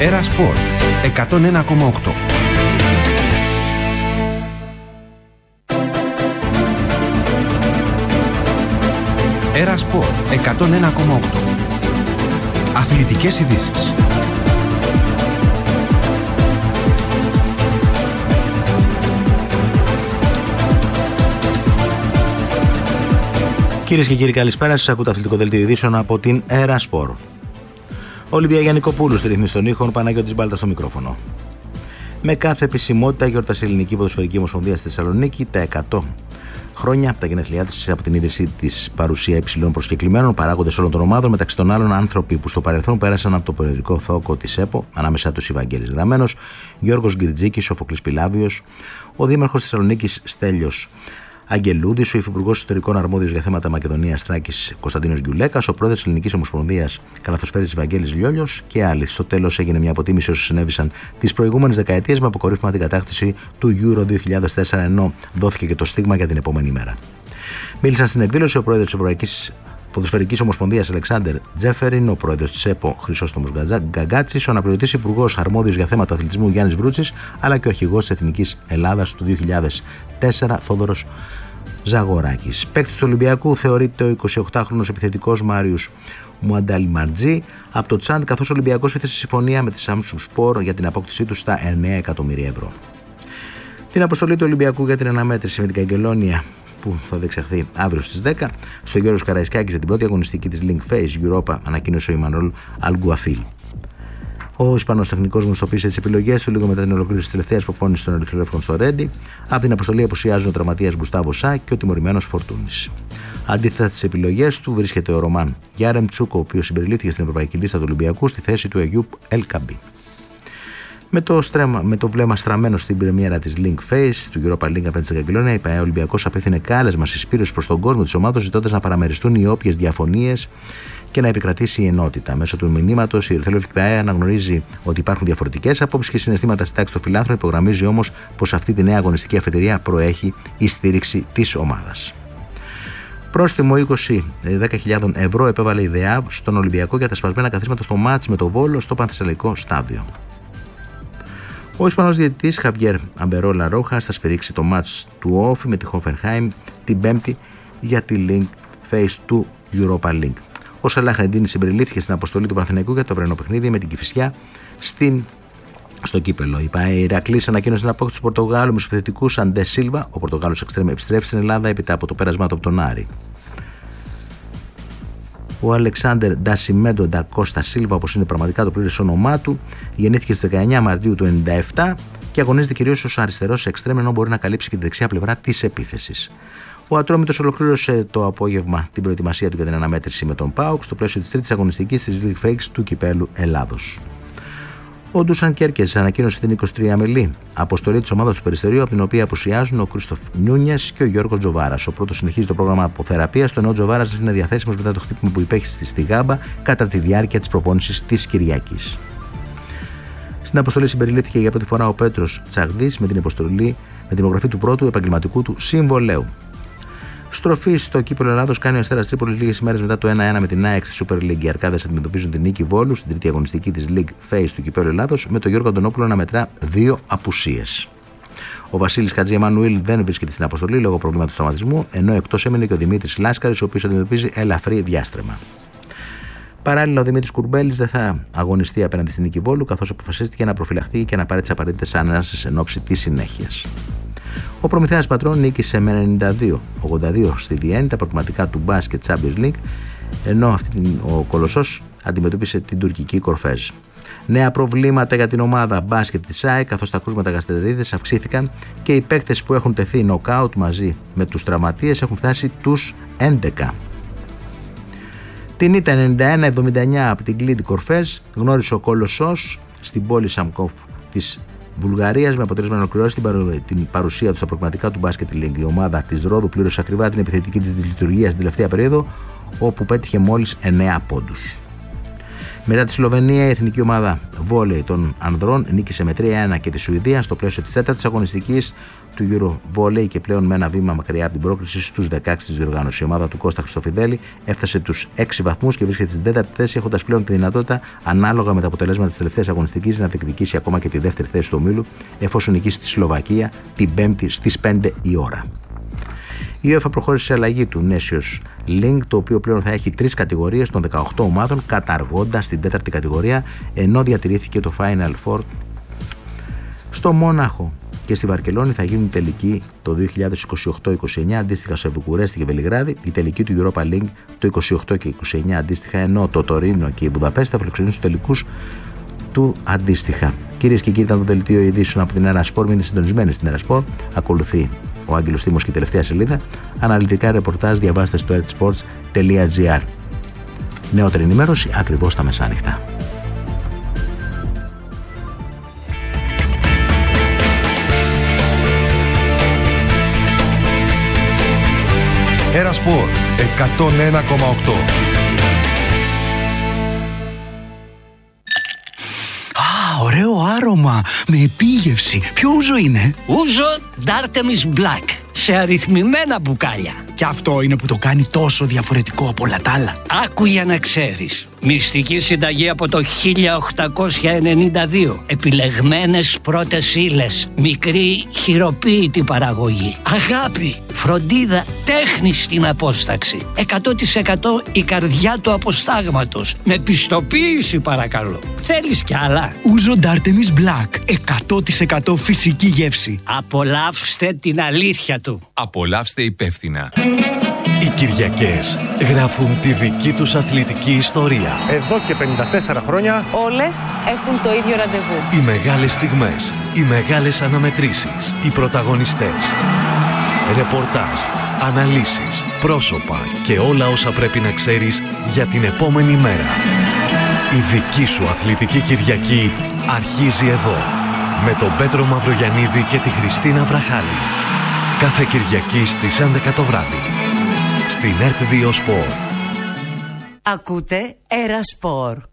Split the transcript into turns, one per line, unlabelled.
Έρα Σπορ 101,8. Έρα Σπορ 101,8. Αθλητικές ειδήσεις.
Κυρίες και κύριοι, καλησπέρα σας. Ακούτε αθλητικό δελτίο ειδήσεων από την Έρα Σπορ. Ολυμπία Γιαννικοπούλου στη ρύθμιση των ήχων, Παναγιώτης Μπάλτας στο μικρόφωνο. Με κάθε επισημότητα γιόρτασε η Ελληνική Ποδοσφαιρική Ομοσπονδία στη Θεσσαλονίκη τα 100 χρόνια από τα γενέθλιά της, από την ίδρυσή της, παρουσία υψηλών προσκεκλημένων, παράγοντες όλων των ομάδων, μεταξύ των άλλων άνθρωποι που στο παρελθόν πέρασαν από το προεδρικό θόκο της ΕΠΟ, ανάμεσά τους Ευαγγέλης Γραμμένος, Γιώργος Γκριτζίκης, Σοφοκλής Πιλάβιος, ο Δήμαρχος Θεσσαλονίκης Στέλιος Αγγελούδης, ο Υφυπουργός Εσωτερικών Αρμόδιος για θέματα Μακεδονίας Θράκης Κωνσταντίνος Γκιουλέκας, ο Πρόεδρος της Ελληνικής Ομοσπονδίας Καλαθοσφαίρισης Ευαγγέλης Λιόλιος και άλλοι. Στο τέλος έγινε μια αποτίμηση όσων συνέβησαν τις προηγούμενες δεκαετίες, με αποκορύφωμα την κατάκτηση του Euro 2004, ενώ δόθηκε και το στίγμα για την επόμενη μέρα. Μίλησαν στην εκδήλωση ο Πρόεδρος της Ευρωπαϊκής Ποδοσφαιρικής Ομοσπονδίας Αλεξάνδερ Τζέφεριν, ο Πρόεδρος της ΕΠΟ Χρυσόστομος Γκαγκάτσης, ο Αναπληρωτής Υπουργός Αρμόδιος για θέματα αθλητισμού Γιάννης Βρούτσης, αλλά και ο Αρχηγός της Εθνικής Ελλάδας του 2004 Θόδωρος Ζαγοράκης. Παίκτης του Ολυμπιακού θεωρείται ο 28χρονος επιθετικός Μάριος Μουανταλιμαρτζή από το Τσάντ, καθώς ο Ολυμπιακός έθεσε συμφωνία με τη Samsung Sport για την απόκτησή του στα 9 εκατομμύρια ευρώ. Την αποστολή του Ολυμπιακού για την αναμέτρηση με την Καγκελόνια, που θα διεξαχθεί αύριο στις 10, στο Γιώργος Καραϊσκάκης για την πρώτη αγωνιστική της Link Face Europa, ανακοίνωσε ο Ιμανουέλ Αλγκουαφίλ. Ο Ισπανός τεχνικός γνωστοποίησε τις επιλογές του λίγο μετά την ολοκλήρωση της τελευταίας προπόνησης των Ερυθρολεύκων στο Ρέντι. Από την αποστολή απουσιάζουν ο τραυματίας Γκουστάβο Σά και ο τιμωρημένος Φορτούνης. Αντίθετα στις επιλογές του βρίσκεται ο Ρωμάν Γιάρεμτσουκ, ο οποίος συμπεριλήφθηκε στην Ευρωπαϊκή Λίστα του Ολυμπιακού στη θέση του Αγιούπ Ελκαμπή. Με το βλέμμα στραμμένο στην πρεμιέρα της Link Face του Europa League απέναντι στην Καγκελόνια, η ΠΑΕ Ολυμπιακός απέφθινε κάλεσμα συσπήρωσης προς τον κόσμο της ομάδας, ζητώντας να παραμεριστούν οι όποιες διαφωνίες και να επικρατήσει η ενότητα. Μέσω του μηνύματος, η Ερυθρολεύκη ΠΑΕ αναγνωρίζει ότι υπάρχουν διαφορετικές απόψεις και συναισθήματα στη τάξη των φιλάνθρωπων, υπογραμμίζει όμως πως αυτή τη νέα αγωνιστική αφετηρία προέχει η στήριξη της ομάδας. Πρόστιμο 10.000 ευρώ επέβαλε η ΔΕΑΒ στον Ολυμπιακό για τα σπασμένα καθίσματα στο μάτς με το Βόλο στο Πανθεσσαλικό στάδιο. Ο Ισπανός διαιτητής Χαβιέρ Αμπερόλα Ρόχα θα σφυρίξει το μάτς του Όφι με τη Hoffenheim την Πέμπτη για τη Link Face του Europa League. Ο Σαλάχ Εντίνη συμπεριλήφθηκε στην αποστολή του Παναθηναϊκού για το αυριανό παιχνίδι με την Κηφισιά στο κύπελο. Η ΠΑΕ Ηρακλής ανακοίνωσε την απόκτηση του Πορτογάλου με τους επιθετικούς Αντέ Σίλβα. Ο Πορτογάλος εξτρέμ επιστρέφει στην Ελλάδα έπειτα από το πέρασμά του από τον Άρη. Ο Αλεξάνδερ Ντασιμέντο Ντα Κώστα Σίλβα, όπως είναι πραγματικά το πλήρες όνομά του, γεννήθηκε στις 19 Μαρτίου του 1997 και αγωνίζεται κυρίως ως αριστερός εξτρέμ, ενώ μπορεί να καλύψει και τη δεξιά πλευρά της επίθεσης. Ο Ατρόμητος ολοκλήρωσε το απόγευμα την προετοιμασία του για την αναμέτρηση με τον ΠΑΟΚ στο πλαίσιο της τρίτης αγωνιστικής της League Fakes του Κυπέλου Ελλάδος. Ο Ντούσαν Κέρκες ανακοίνωσε την 23 μελή αποστολή της ομάδας του Περιστερίου, από την οποία απουσιάζουν ο Κρίστοφ Νιούνιες και ο Γιώργος Τζοβάρας. Ο πρώτος συνεχίζει το πρόγραμμα αποθεραπείας, ενώ ο Τζοβάρας είναι διαθέσιμος μετά το χτύπημα που υπέχει στη Γάμπα κατά τη διάρκεια της προπόνησης της Κυριακής. Στην αποστολή συμπεριλήφθηκε για πρώτη φορά ο Πέτρος Τσαγδής με την υπογραφή του πρώτου επαγγελματικού του συμβολέου. Στροφή στο κύπελλο Ελλάδος κάνει ο Αστέρας Τρίπολης λίγες ημέρες μετά το 1-1 με την ΑΕΚ στη Super League. Οι Αρκάδες αντιμετωπίζουν την νίκη Βόλου στην τρίτη αγωνιστική της League Face του κυπέλλου Ελλάδος, με τον Γιώργο Αντωνόπουλο να μετρά 2 απουσίες. Ο Βασίλης Χατζη Εμμανουήλ δεν βρίσκεται στην αποστολή λόγω προβλήματος τραυματισμού, ενώ εκτός έμεινε και ο Δημήτρης Λάσκαρης, ο οποίος αντιμετωπίζει ελαφρύ διάστρεμα. Παράλληλα, ο Δημήτρης Κουρμπέλης δεν θα αγωνιστεί απέναντι στην νίκη Βόλου, καθώς αποφασίστηκε να προφυλαχθεί και να πάρει τις απαραίτητες ανάσεις εν ώψη της συνέχειας. Ο Προμηθέας Πατρών νίκησε με 92-82 στη Βιέννη τα προκριματικά του Basket Champions League, ενώ ο Κολοσσός αντιμετώπισε την τουρκική Κορφέζ. Νέα προβλήματα για την ομάδα μπάσκετ της ΑΕΚ, καθώς τα κρούσματα γαστρερίδες αυξήθηκαν και οι παίκτες που έχουν τεθεί νοκάουτ μαζί με τους τραυματίες έχουν φτάσει τους 11. Την ήττα 91-79 από την Κλίντι Κορφέζ γνώρισε ο Κολοσσός στην πόλη Σαμκόφ της Βουλγαρίας, με αποτέλεσμα να ολοκληρώσει την παρουσία του στα προκριματικά του Basket League. Η ομάδα της Ρόδου πλήρωσε ακριβά την επιθετική της λειτουργία στην τελευταία περίοδο, όπου πέτυχε μόλις 9 πόντους. Μετά τη Σλοβενία, η εθνική ομάδα βόλεϊ των ανδρών νίκησε με 3-1 και τη Σουηδία στο πλαίσιο της 4ης αγωνιστικής του Eurovôlei και πλέον με ένα βήμα μακριά από την πρόκριση στους 16 της διοργάνωσης. Η ομάδα του Κώστα Χριστοφιδέλη έφτασε τους 6 βαθμούς και βρίσκεται στην 4η θέση, έχοντας πλέον τη δυνατότητα, ανάλογα με τα αποτελέσματα της τελευταίας αγωνιστικής, να διεκδικήσει ακόμα και τη δεύτερη θέση του ομίλου, εφόσον νικήσει τη Σλοβακία την 5η στις 5 η ώρα. Η UEFA προχώρησε σε αλλαγή του Nations League, το οποίο πλέον θα έχει 3 κατηγορίες των 18 ομάδων, καταργώντας την 4η κατηγορία, ενώ διατηρήθηκε το Final Four. Στο Μόναχο και στη Βαρκελόνη θα γίνουν τελικοί το 2028-29, αντίστοιχα σε Βουκουρέστη και Βελιγράδι, η τελική του Europa League το 28 και 29 αντίστοιχα, ενώ το Τωρίνο και η Βουδαπέστη θα φιλοξενήσουν τους τελικούς του αντίστοιχα. Κυρίες και κύριοι, ήταν το δελτίο ειδήσεων από την Ερασπορ. Μείνετε συντονισμένοι στην Ερασπορ. Ακολουθεί ο Άγγελος Τίμος και η τελευταία σελίδα. Αναλυτικά ρεπορτάζ διαβάστε στο ertsports.gr. Νεότερη ενημέρωση ακριβώς τα μεσάνυχτα.
Ερασπορ 101,8.
Ωραίο άρωμα, με επίγευση. Ποιο ούζο είναι?
Ούζο D'Artemis Black, σε αριθμημένα μπουκάλια.
Και αυτό είναι που το κάνει τόσο διαφορετικό από όλα τα άλλα.
Άκου για να ξέρεις. Μυστική συνταγή από το 1892. Επιλεγμένες πρώτες ύλες. Μικρή χειροποίητη παραγωγή. Αγάπη, φροντίδα, τέχνη στην απόσταξη. 100% η καρδιά του αποστάγματος. Με πιστοποίηση παρακαλώ. Θέλεις κι άλλα?
Ούζο D'Artemis Black, 100% φυσική γεύση.
Απολαύστε την αλήθεια του.
Απολαύστε υπεύθυνα. Οι Κυριακές γράφουν τη δική τους αθλητική ιστορία.
Εδώ και 54 χρόνια
όλες έχουν το ίδιο ραντεβού.
Οι μεγάλες στιγμές, οι μεγάλες αναμετρήσεις, οι πρωταγωνιστές. Ρεπορτάζ, αναλύσεις, πρόσωπα και όλα όσα πρέπει να ξέρεις για την επόμενη μέρα. Η δική σου αθλητική Κυριακή αρχίζει εδώ. Με τον Πέτρο Μαυρογιαννίδη και τη Χριστίνα Βραχάλη. Κάθε Κυριακή στις 11 το βράδυ. Στην ΕΡΤ 2 Σπορ.
Ακούτε Ερασπορ.